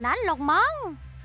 นั้นหรอกมั้ง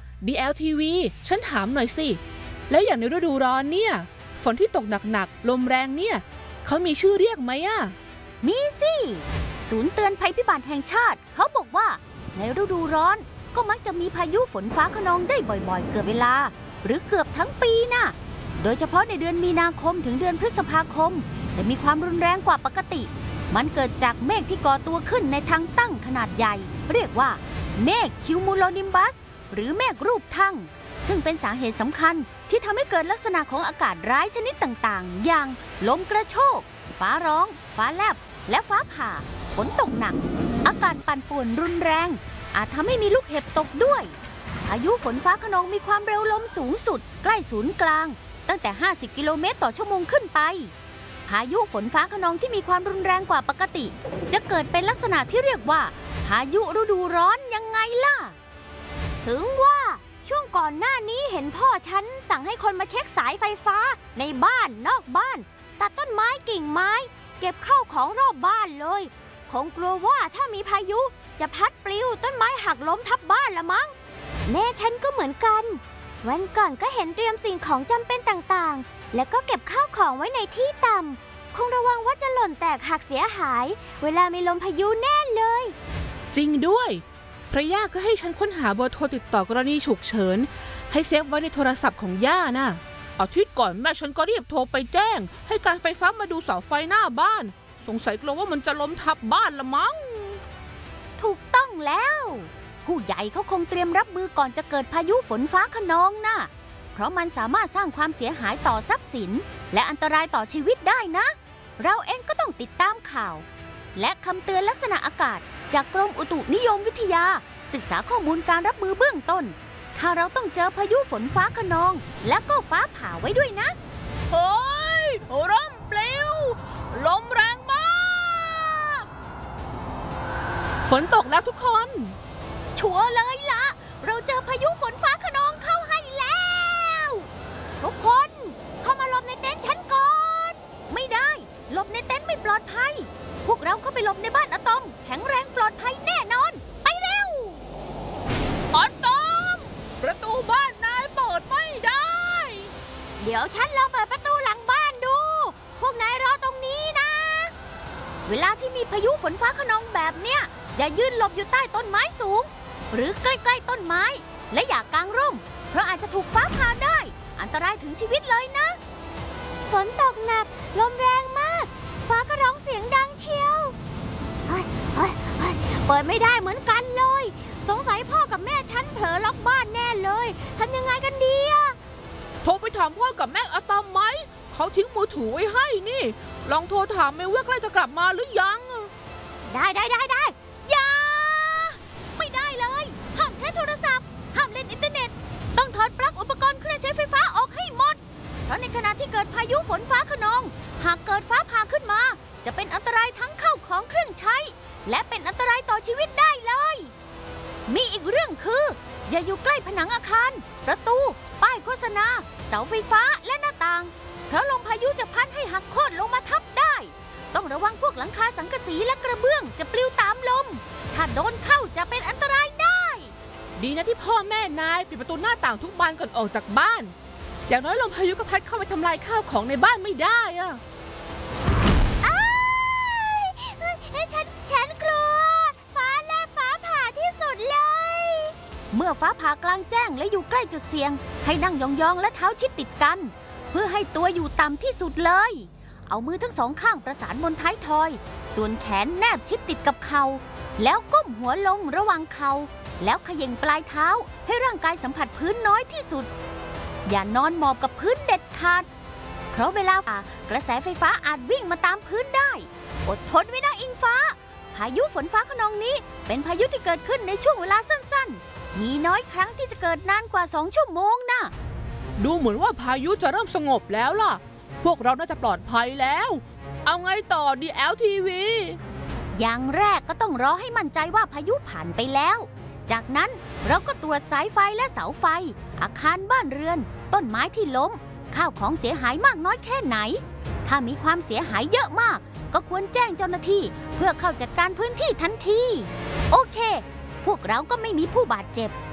DLTV ฉันถามหน่อยสิแล้วอย่างในฤดูร้อนเนี่ยฝนที่ตกหนักๆลมแรงเนี่ยเขามีชื่อเรียกไหมอะมีสิศูนย์เตือนภัยพิบัติแห่งชาติเขาบอกว่าในฤดูร้อนก็มักจะมีพายุฝนฟ้าคะนองได้บ่อยๆเกือบเวลาหรือเกือบทั้งปีน่ะโดยเฉพาะในเดือนมีนาคมถึงเดือนพฤษภาคมจะมีความรุนแรงกว่าปกติมันเกิดจากเมฆที่ก่อตัวขึ้นในทางตั้งขนาดใหญ่เรียกว่าเมฆคิวมูโลนิมบัสหรือเมฆรูปทั่งซึ่งเป็นสาเหตุสำคัญที่ทำให้เกิดลักษณะของอากาศร้ายชนิดต่างๆอย่างลมกระโชกฟ้าร้องฟ้าแลบและฟ้าผ่าฝนตกหนักอากาศปั่นป่วนรุนแรงอาจทำให้มีลูกเห็บตกด้วยพายุฝนฟ้าคะนองมีความเร็วลมสูงสุดใกล้ศูนย์กลางตั้งแต่50 กิโลเมตรต่อชั่วโมงขึ้นไปพายุฝนฟ้าคะนองที่มีความรุนแรงกว่าปกติจะเกิดเป็นลักษณะที่เรียกว่าพายุฤดูร้อนยังไงล่ะถึงว่าช่วงก่อนหน้านี้เห็นพ่อฉันสั่งให้คนมาเช็คสายไฟฟ้าในบ้านนอกบ้านตัดต้นไม้กิ่งไม้เก็บข้าวของรอบบ้านเลยคงกลัวว่าถ้ามีพายุจะพัดปลิวต้นไม้หักล้มทับบ้านละมั้งแม่ฉันก็เหมือนกันวันก่อนก็เห็นเตรียมสิ่งของจำเป็นต่างๆแล้วก็เก็บข้าวของไว้ในที่ต่ำคงระวังว่าจะหล่นแตกหักเสียหายเวลามีลมพายุแน่เลยจริงด้วยพระย่าก็ให้ฉันค้นหาเบอร์โทรติดต่อกรณีฉุกเฉินให้เซฟไว้ในโทรศัพท์ของย่านะอาทิตย์ก่อนแม่ฉันก็รีบโทรไปแจ้งให้การไฟฟ้ามาดูเสาไฟหน้าบ้านสงสัยกลัวว่ามันจะล้มทับบ้านละมั้งถูกต้องแล้วผู้ใหญ่เขาคงเตรียมรับมือก่อนจะเกิดพายุฝนฟ้าคะนองนะเพราะมันสามารถสร้างความเสียหายต่อทรัพย์สินและอันตรายต่อชีวิตได้นะเราเองก็ต้องติดตามข่าวและคำเตือนลักษณะอากาศจากกรมอุตุนิยมวิทยาศึกษาข้อมูลการรับมือเบื้องต้นถ้าเราต้องเจอพายุฝนฟ้าคะนองและก็ฟ้าผ่าไว้ด้วยนะเฮ้ยร่มปลิวลมแรงมากฝนตกแล้วทุกคนชัวร์เลยล่ะเราเจอพายุฝนฟ้าคะนองเข้าให้แล้วทุกคนเข้ามาหลบในเต็นท์ฉันก่อนไม่ได้หลบในเต็นท์ไม่ปลอดภัยพวกเราเข้าไปหลบในบ้านอะตอมแข็งแรงปลอดภัยแน่นอนไปเร็วอะตอมประตูบ้านนายเปิดไม่ได้เดี๋ยวฉันลองเปิดประตูหลังบ้านดูพวกนายรอตรงนี้นะเวลาที่มีพายุฝนฟ้าคะนองแบบเนี้ยอย่ายืนหลบอยู่ใต้ต้นไม้สูงหรือใกล้ๆต้นไม้และอย่ากางร่มเพราะอาจจะถูกฟ้าผ่าได้อันตรายถึงชีวิตเลยนะฝนตกหนักลมแรงมากฟ้าก็ร้องเสียงดังเชียวเปิดไม่ได้เหมือนกันเลยสงสัยพ่อกับแม่ฉันเผลอล็อกบ้านแน่เลยทำยังไงกันดีอะโทรไปถามพ่อกับแม่อะตอมไหมเขาทิ้งมือถือไว้ให้นี่ลองโทรถามแม่ว่าใกล้จะกลับมาหรือยังได้อย่าไม่ได้เลยห้ามใช้โทรศัพท์ห้ามเล่นอินเทอร์เน็ตต้องถอดปลั๊กอุปกรณ์เครื่องใช้ไฟฟ้าออกให้หมดเพราะในขณะที่เกิดพายุฝนฟ้าคะนองหากเกิดฟ้าผ่าขึ้นมาจะเป็นอันตรายทั้งเข้าของเครื่องใช้และเป็นอันตรายต่อชีวิตได้เลยมีอีกเรื่องคืออย่าอยู่ใกล้ผนังอาคารประตูป้ายโฆษณาเสาไฟฟ้าและหน้าต่างเพราะลมพายุจะพัดให้หักโค่นลงมาทับได้ต้องระวังพวกหลังคาสังกะสีและกระเบื้องจะปลิวตามลมถ้าโดนเข้าจะเป็นอันตรายได้ดีนะที่พ่อแม่นายปิดประตูหน้าต่างทุกบานก่อนออกจากบ้านอย่างน้อยลมพายุก็พัดเข้าไปทำลายข้าวของในบ้านไม่ได้อะฉันกลัวฟ้าแลบฟ้าผ่าที่สุดเลยเมื่อฟ้าผ่ากลางแจ้งและอยู่ใกล้จุดเสี่ยงให้นั่งยองๆและเท้าชิดติดกันเพื่อให้ตัวอยู่ต่ำที่สุดเลยเอามือทั้งสองข้างประสานบนท้ายทอยส่วนแขนแนบชิดติดกับเข่าแล้วก้มหัวลงระหว่างเข่าแล้วเขย่งปลายเท้าให้ร่างกายสัมผัสพื้นน้อยที่สุดอย่านอนหมอบกับพื้นเด็ดขาดเพราะเวลากระแสไฟฟ้าอาจวิ่งมาตามพื้นได้อดทนไว้นะอิงฟ้าพายุฝนฟ้าคะนองนี้เป็นพายุที่เกิดขึ้นในช่วงเวลาสั้นๆมีน้อยครั้งที่จะเกิดนานกว่า2 ชั่วโมงนะดูเหมือนว่าพายุจะเริ่มสงบแล้วล่ะพวกเราน่าจะปลอดภัยแล้วเอาไงต่อ DLTV อย่างแรกก็ต้องรอให้มั่นใจว่าพายุผ่านไปแล้วจากนั้นเราก็ตรวจสายไฟและเสาไฟอาคารบ้านเรือนต้นไม้ที่ล้มข้าวของเสียหายมากน้อยแค่ไหนถ้ามีความเสียหายเยอะมากก็ควรแจ้งเจ้าหน้าที่เพื่อเข้าจัดการพื้นที่ทันทีโอเคพวกเราก็ไม่มีผู้บาดเจ็บ